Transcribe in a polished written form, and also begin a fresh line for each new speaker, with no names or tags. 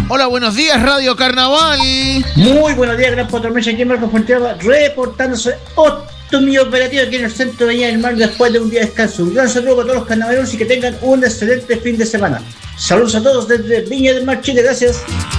Hola, buenos días, Radio Carnaval.
Muy buenos días, gran patromecha. Aquí Marco Fuentealba, reportándose mi operativo aquí en el centro de Viña del Mar después de un día de descanso. Un gran saludo para todos los carnavaleros y que tengan un excelente fin de semana. Saludos a todos desde Viña del Mar, Chile. Gracias.